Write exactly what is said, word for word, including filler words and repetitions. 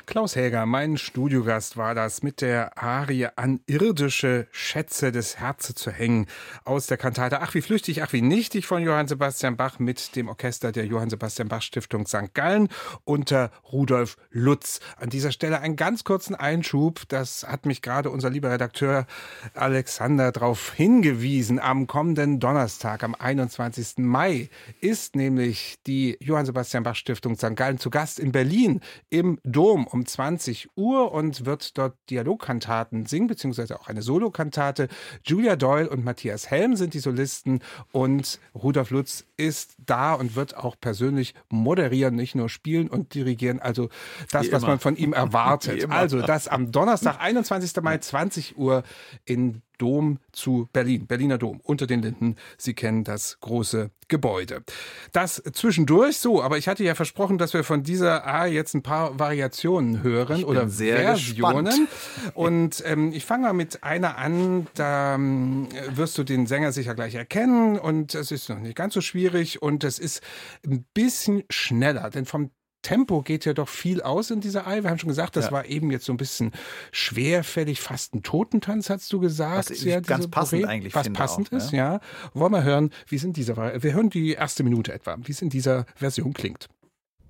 Klaus Häger, mein Studiogast war das mit der Arie An irdische Schätze des Herze zu hängen aus der Kantate Ach wie flüchtig, ach wie nichtig von Johann Sebastian Bach mit dem Orchester der Johann Sebastian Bach Stiftung Sankt Gallen unter Rudolf Lutz. An dieser Stelle einen ganz kurzen Einschub, das hat mich gerade unser lieber Redakteur Alexander darauf hingewiesen. Am kommenden Donnerstag, am einundzwanzigsten Mai, ist nämlich die Johann Sebastian Bach Stiftung Sankt Gallen zu Gast in Berlin im Dom um zwanzig Uhr und wird dort Dialogkantaten singen, beziehungsweise auch eine Solokantate. Julia Doyle und Matthias Helm sind die Solisten und Rudolf Lutz ist da und wird auch persönlich moderieren, nicht nur spielen und dirigieren. Also das, was man von ihm erwartet. Also das am Donnerstag, einundzwanzigsten Mai, zwanzig Uhr in Dom zu Berlin, Berliner Dom, unter den Linden. Sie kennen das große Gebäude. Das zwischendurch so, aber ich hatte ja versprochen, dass wir von dieser A jetzt ein paar Variationen hören ich oder sehr Versionen. Gespannt. Und ähm, ich fange mal mit einer an, da ähm, wirst du den Sänger sicher gleich erkennen und es ist noch nicht ganz so schwierig und es ist ein bisschen schneller, denn vom Tempo geht ja doch viel aus in dieser Ei. Wir haben schon gesagt, das ja. war eben jetzt so ein bisschen schwerfällig, fast ein Totentanz, hast du gesagt. Was ja, ganz passend Poet, eigentlich was finde passend auch, ist, ja. ja. Wollen wir hören, wie es in dieser, wir hören die erste Minute etwa, wie es in dieser Version klingt.